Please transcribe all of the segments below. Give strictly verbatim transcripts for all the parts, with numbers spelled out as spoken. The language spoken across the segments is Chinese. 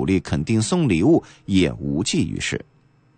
鼓励、肯定、送礼物也无济于事。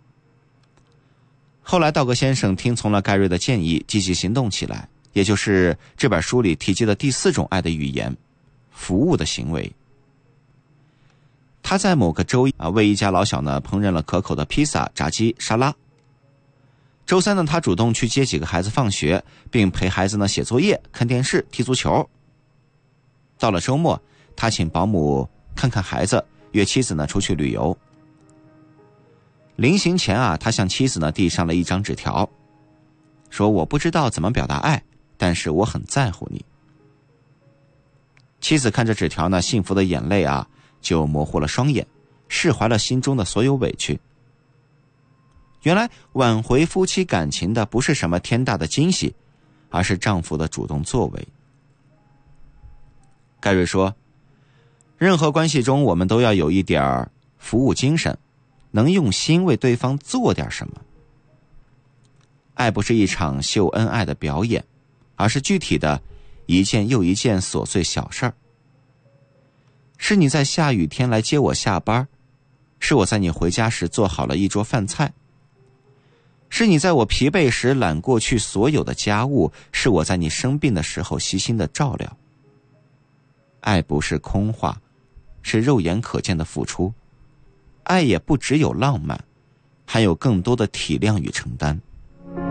后来道格先生听从了盖瑞的建议，积极行动起来，也就是这本书里提及的第四种爱的语言——服务的行为。他在某个周一啊，为一家老小呢烹饪了可口的披萨、炸鸡、沙拉。周三呢，他主动去接几个孩子放学，并陪孩子呢写作业、看电视、踢足球。到了周末，他请保姆看看孩子，约妻子呢出去旅游。临行前啊，他向妻子呢递上了一张纸条，说：“我不知道怎么表达爱，但是我很在乎你。”妻子看着纸条呢，幸福的眼泪啊就模糊了双眼，释怀了心中的所有委屈。原来挽回夫妻感情的不是什么天大的惊喜，而是丈夫的主动作为。盖瑞说，任何关系中我们都要有一点服务精神，能用心为对方做点什么。爱不是一场秀恩爱的表演，而是具体的一件又一件琐碎小事儿。是你在下雨天来接我下班，是我在你回家时做好了一桌饭菜，是你在我疲惫时揽过去所有的家务，是我在你生病的时候悉心的照料。爱不是空话，是肉眼可见的付出。爱也不只有浪漫，还有更多的体谅与承担。